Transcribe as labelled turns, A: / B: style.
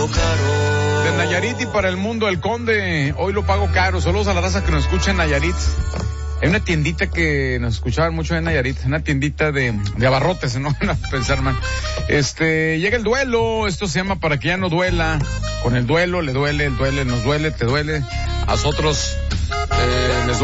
A: pago caro.
B: De Nayarit y para el mundo, El Conde, hoy lo pago caro. Saludos a la raza que nos escucha en Nayarit. Hay una tiendita que nos escuchaban mucho en Nayarit, una tiendita de abarrotes, no van a pensar mal. Llega el duelo, esto se llama Para que ya no duela. Con el duelo, le duele, el duele, nos duele, te duele. A nosotros, les duele.